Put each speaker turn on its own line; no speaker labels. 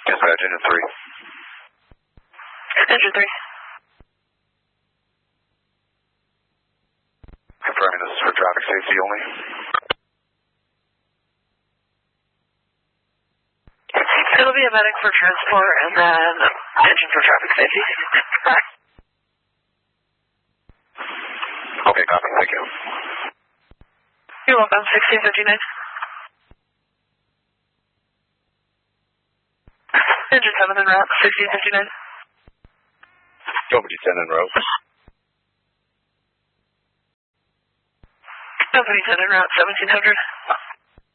Dispatch, engine 3.
Engine 3.
Confirming this is for traffic safety only.
It'll be a medic for transport and then engine for traffic safety.
Okay, copy. Thank you.
You're welcome. 1659. Engine 7 en route. 1659.
Company 10 en route.
Company 10 en route. 1700.